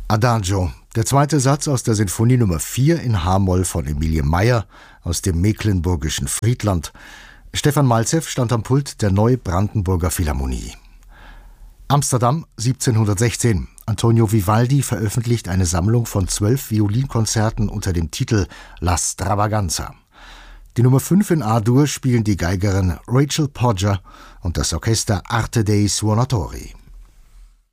Adagio, der zweite Satz aus der Sinfonie Nummer 4 in H-Moll von Emilie Meyer aus dem mecklenburgischen Friedland. Stefan Malzew stand am Pult der Neubrandenburger Philharmonie. Amsterdam 1716. Antonio Vivaldi veröffentlicht eine Sammlung von 12 Violinkonzerten unter dem Titel La Stravaganza. Die Nummer 5 in A-Dur spielen die Geigerin Rachel Podger und das Orchester Arte dei Suonatori.